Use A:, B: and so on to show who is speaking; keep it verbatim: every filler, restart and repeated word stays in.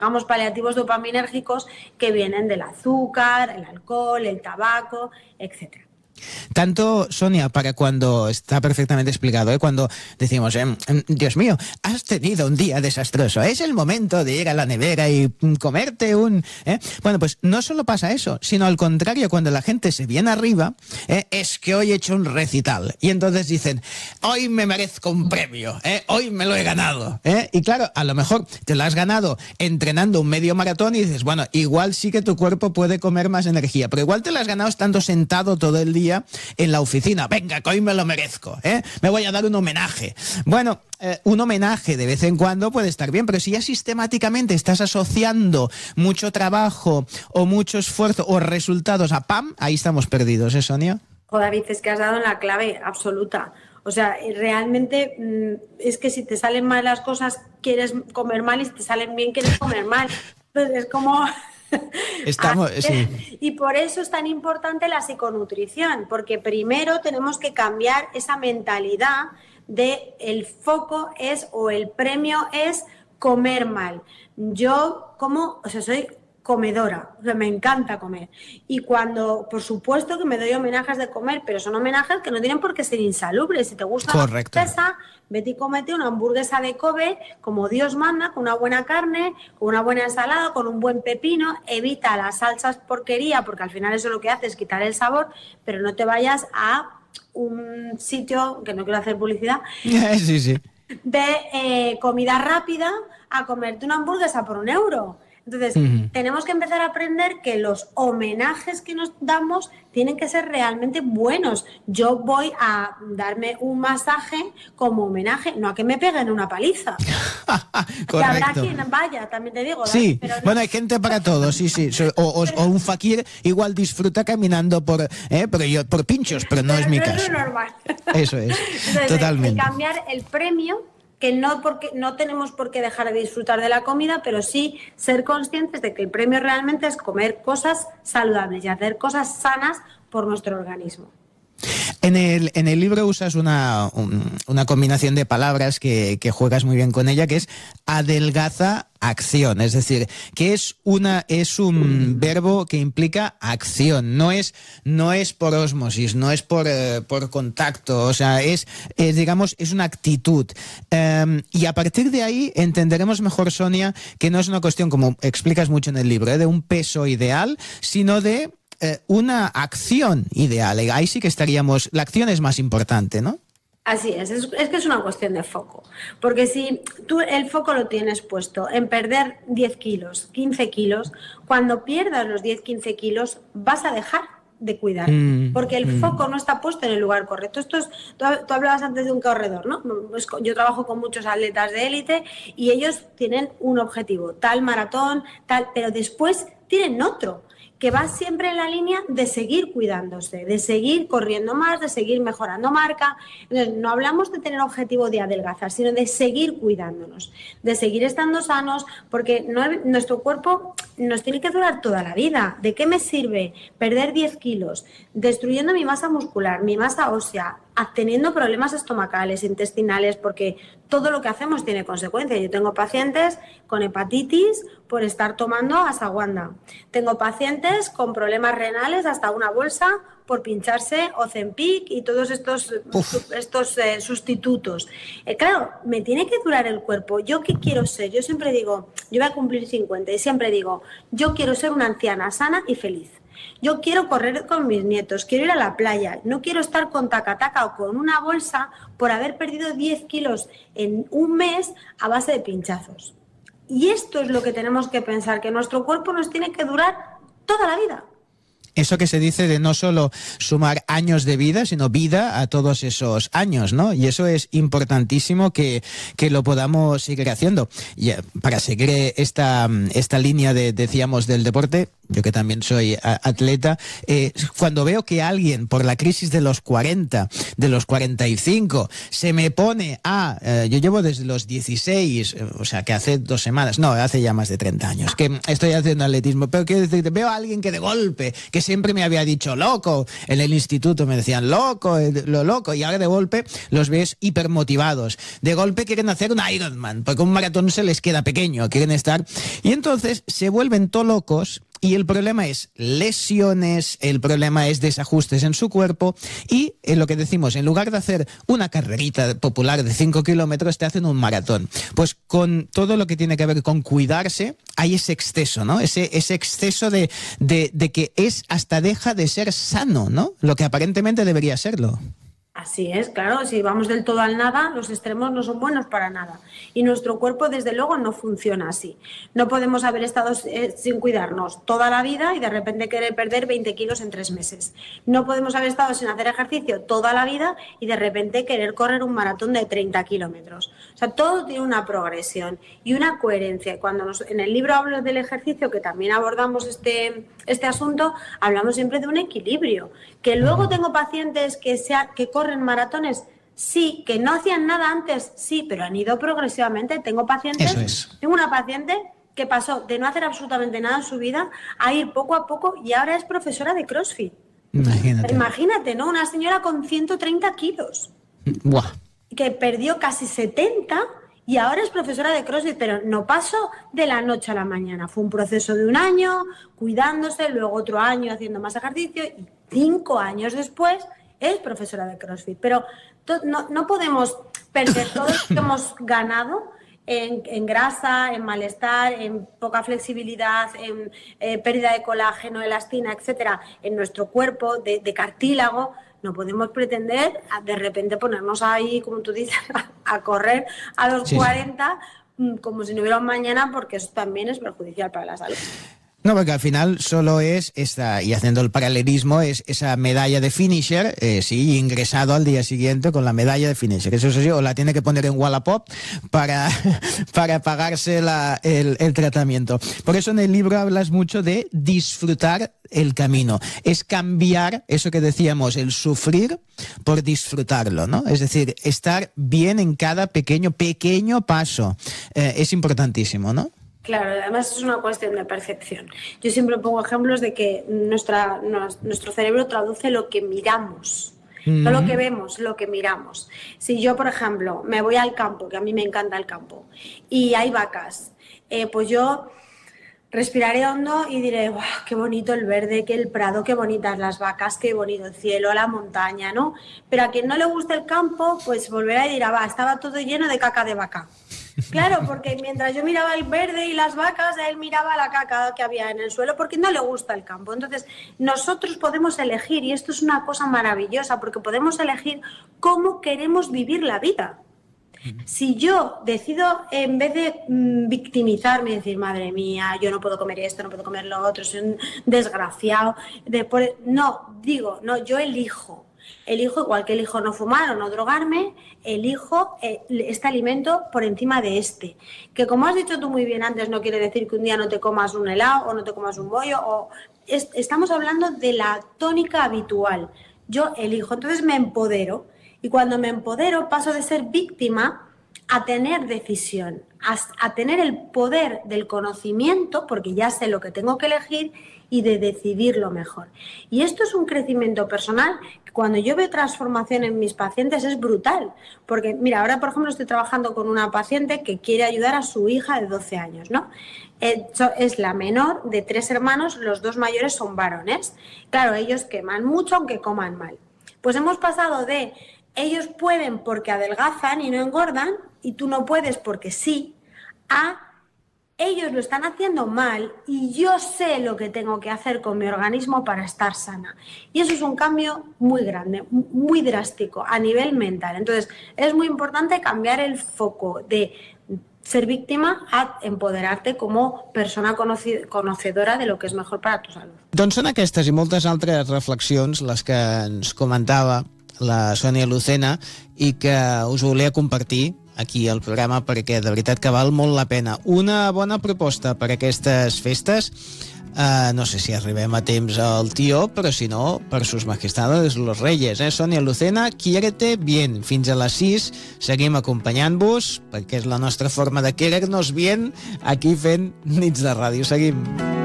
A: Digamos, paliativos dopaminérgicos que vienen del azúcar, el alcohol, el tabaco, etcétera.
B: Tanto, Sonia, para cuando está perfectamente explicado, ¿eh? Cuando decimos, eh, Dios mío, has tenido un día desastroso, es el momento de ir a la nevera y comerte un... ¿eh? Bueno, pues no solo pasa eso, sino al contrario, cuando la gente se viene arriba, ¿eh? es que hoy he hecho un recital. Y entonces dicen, hoy me merezco un premio, ¿eh? hoy me lo he ganado. ¿eh? Y claro, a lo mejor te lo has ganado entrenando un medio maratón y dices, bueno, igual sí que tu cuerpo puede comer más energía, pero igual te lo has ganado estando sentado todo el día en la oficina. Venga, que hoy me lo merezco, ¿eh? Me voy a dar un homenaje. Bueno, eh, un homenaje de vez en cuando puede estar bien, pero si ya sistemáticamente estás asociando mucho trabajo o mucho esfuerzo o resultados a ¡pam!, ahí estamos perdidos, ¿eh, Sonia?
A: Joder, David, es que has dado en la clave absoluta. O sea, realmente es que si te salen mal las cosas, quieres comer mal, y si te salen bien, quieres comer mal. Entonces es como...
B: Estamos, sí.
A: Y por eso es tan importante la psiconutrición, porque primero tenemos que cambiar esa mentalidad de el foco es o el premio es comer mal. Yo como, o sea, soy comedora, o sea, me encanta comer. Y cuando, por supuesto que me doy homenajes de comer, pero son homenajes que no tienen por qué ser insalubres. Si te gusta
B: Correcto.
A: la hamburguesa, vete y cómete una hamburguesa de Kobe, como Dios manda, con una buena carne, con una buena ensalada, con un buen pepino. Evita las salsas porquería, porque al final eso lo que hace es quitar el sabor, pero no te vayas a un sitio, que no quiero hacer publicidad,
B: sí, sí.
A: de eh, comida rápida a comerte una hamburguesa por un euro. Entonces, uh-huh. tenemos que empezar a aprender que los homenajes que nos damos tienen que ser realmente buenos. Yo voy a darme un masaje como homenaje, no a que me peguen una paliza. Que habrá quien vaya, también te digo.
B: Sí,
A: pero no...
B: bueno, hay gente para todo, sí, sí. O, o, o un fakir igual disfruta caminando por, ¿eh? pero yo, por pinchos, pero no
A: pero
B: es mi
A: no
B: caso.
A: Es lo normal.
B: Eso es,
A: entonces,
B: totalmente.
A: Hay que cambiar el premio, que no, porque, no tenemos por qué dejar de disfrutar de la comida, pero sí ser conscientes de que el premio realmente es comer cosas saludables y hacer cosas sanas por nuestro organismo.
B: En el, en el libro usas una, un, una combinación de palabras que, que juegas muy bien con ella, que es adelgaza acción, es decir, que es una es un verbo que implica acción, no es no es por ósmosis, no es por eh, por contacto, o sea, es, es digamos es una actitud. Um, y a partir de ahí entenderemos mejor, Sonia, que no es una cuestión, como explicas mucho en el libro, ¿eh? de un peso ideal, sino de Eh, una acción ideal. Ahí sí que estaríamos, la acción es más importante, ¿no?
A: Así es, es, es que es una cuestión de foco, porque si tú el foco lo tienes puesto en perder diez kilos, quince kilos, cuando pierdas los diez, quince kilos vas a dejar de cuidar, mm, porque el mm. foco no está puesto en el lugar correcto. Esto es, tú, tú hablabas antes de un corredor, ¿no? Yo trabajo con muchos atletas de élite y ellos tienen un objetivo, tal maratón, tal, pero después tienen otro, que va siempre en la línea de seguir cuidándose, de seguir corriendo más, de seguir mejorando marca. Entonces, no hablamos de tener objetivo de adelgazar, sino de seguir cuidándonos, de seguir estando sanos, porque no, nuestro cuerpo nos tiene que durar toda la vida. ¿De qué me sirve perder diez kilos destruyendo mi masa muscular, mi masa ósea, teniendo problemas estomacales, intestinales, porque todo lo que hacemos tiene consecuencias? Yo tengo pacientes con hepatitis por estar tomando ashwagandha. Tengo pacientes con problemas renales, hasta una bolsa por pincharse Ozempic y todos estos, estos eh, sustitutos. Eh, claro, me tiene que durar el cuerpo. ¿Yo qué quiero ser? Yo siempre digo, yo voy a cumplir cincuenta y siempre digo, yo quiero ser una anciana sana y feliz. Yo quiero correr con mis nietos, quiero ir a la playa, no quiero estar con tacataca o con una bolsa por haber perdido diez kilos en un mes a base de pinchazos. Y esto es lo que tenemos que pensar, que nuestro cuerpo nos tiene que durar toda la vida.
B: Eso que se dice de no solo sumar años de vida, sino vida a todos esos años, ¿no? Y eso es importantísimo que, que lo podamos seguir haciendo. Y para seguir esta, esta línea de, decíamos, del deporte, yo que también soy atleta, eh, cuando veo que alguien por la crisis de los cuarenta, de los cuarenta y cinco, se me pone a... Eh, yo llevo desde los dieciséis, eh, o sea, que hace dos semanas, no, hace ya más de treinta años, que estoy haciendo atletismo, pero quiero decir, veo a alguien que de golpe, que siempre me había dicho loco, en el instituto me decían loco, eh, lo loco, y ahora de golpe los ves hipermotivados. De golpe quieren hacer un Ironman, porque un maratón se les queda pequeño, quieren estar... Y entonces se vuelven todo locos. Y el problema es lesiones, el problema es desajustes en su cuerpo y en lo que decimos, en lugar de hacer una carrerita popular de cinco kilómetros, te hacen un maratón. Pues con todo lo que tiene que ver con cuidarse, hay ese exceso, ¿no? Ese, ese exceso de, de, de que es hasta deja de ser sano, ¿no? Lo que aparentemente debería serlo.
A: Así es, claro, si vamos del todo al nada, los extremos no son buenos para nada. Y nuestro cuerpo, desde luego, no funciona así. No podemos haber estado eh, sin cuidarnos toda la vida y de repente querer perder veinte kilos en tres meses. No podemos haber estado sin hacer ejercicio toda la vida y de repente querer correr un maratón de treinta kilómetros. O sea, todo tiene una progresión y una coherencia. Cuando nos, en el libro hablo del ejercicio, que también abordamos este, este asunto, hablamos siempre de un equilibrio. Que luego tengo pacientes que, sea, que corren maratones, sí, que no hacían nada antes, sí, pero han ido progresivamente. Tengo pacientes,
B: es.
A: tengo una paciente que pasó de no hacer absolutamente nada en su vida a ir poco a poco y ahora es profesora de CrossFit.
B: Imagínate.
A: Imagínate, ¿no? Una señora con ciento treinta kilos.
B: Buah.
A: Que perdió casi setenta y ahora es profesora de CrossFit, pero no pasó de la noche a la mañana. Fue un proceso de un año cuidándose, luego otro año haciendo más ejercicio y cinco años después es profesora de CrossFit. Pero no, no podemos perder todo lo que hemos ganado en, en grasa, en malestar, en poca flexibilidad, en eh, pérdida de colágeno, elastina, etcétera, en nuestro cuerpo, de, de cartílago. No podemos pretender de repente ponernos ahí, como tú dices, a correr a los sí, cuarenta sí. como si no hubiera un mañana, porque eso también es perjudicial para la salud.
B: No, porque al final solo es esta, y haciendo el paralelismo, es esa medalla de finisher, eh, sí, ingresado al día siguiente con la medalla de finisher. Eso sí, o la tiene que poner en Wallapop para, para pagarse la, el, el tratamiento. Por eso en el libro hablas mucho de disfrutar el camino. Es cambiar eso que decíamos, el sufrir por disfrutarlo, ¿no? Es decir, estar bien en cada pequeño, pequeño paso. Eh, es importantísimo, ¿no?
A: Claro, además es una cuestión de percepción. Yo siempre pongo ejemplos de que nuestra, nuestro cerebro traduce lo que miramos, mm. no lo que vemos, lo que miramos. Si yo, por ejemplo, me voy al campo, que a mí me encanta el campo, y hay vacas, eh, pues yo respiraré hondo y diré, ¡wow, qué bonito el verde, qué el prado, qué bonitas las vacas, qué bonito el cielo, la montaña, ¿no? Pero a quien no le guste el campo, pues volverá y dirá, va, estaba todo lleno de caca de vaca. Claro, porque mientras yo miraba el verde y las vacas, él miraba la caca que había en el suelo porque no le gusta el campo. Entonces, nosotros podemos elegir, y esto es una cosa maravillosa, porque podemos elegir cómo queremos vivir la vida. Si yo decido, en vez de mmm, victimizarme y decir, madre mía, yo no puedo comer esto, no puedo comer lo otro, soy un desgraciado, después, no, digo, no, yo elijo. Elijo, igual que elijo no fumar o no drogarme, elijo eh, este alimento por encima de este. Que como has dicho tú muy bien antes, no quiere decir que un día no te comas un helado o no te comas un bollo. O es, estamos hablando de la tónica habitual. Yo elijo, entonces me empodero. Y cuando me empodero paso de ser víctima a tener decisión, a, a tener el poder del conocimiento, porque ya sé lo que tengo que elegir, y de decidirlo mejor. Y esto es un crecimiento personal que cuando yo veo transformación en mis pacientes es brutal. Porque, mira, ahora, por ejemplo, estoy trabajando con una paciente que quiere ayudar a su hija de doce años, ¿no? Es la menor de tres hermanos, los dos mayores son varones. Claro, ellos queman mucho aunque coman mal. Pues hemos pasado de ellos pueden porque adelgazan y no engordan, y tú no puedes porque sí, a ellos lo están haciendo mal y yo sé lo que tengo que hacer con mi organismo para estar sana. Y eso es un cambio muy grande, muy drástico a nivel mental. Entonces, es muy importante cambiar el foco de ser víctima a empoderarte como persona conocedora de lo que és mejor para tu salud.
B: Doncs són aquestes i moltes altres reflexions les que ens comentava la Sònia Lucena i que us volia compartir aquí al programa, perquè de veritat que val molt la pena. Una bona proposta per a aquestes festes. Uh, no sé si arribem a temps al tío, però si no, per sus majestades los reyes, eh? Sonia Lucena, quiérete bien. Fins a les sis seguim acompanyant-vos, perquè és la nostra forma de querer-nos bien aquí fent Nits de Ràdio. Seguim.